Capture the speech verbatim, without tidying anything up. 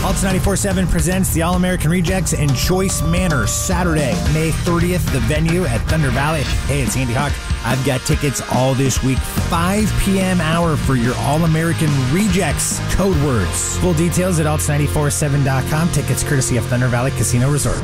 Alts ninety-four point seven presents the All-American Rejects in Choice Manor, Saturday, May thirtieth, the venue at Thunder Valley. Hey, it's Andy Hawk. I've got tickets all this week, five p.m. hour for your All-American Rejects code words. Full details at alts nine four seven dot com. Tickets courtesy of Thunder Valley Casino Resort.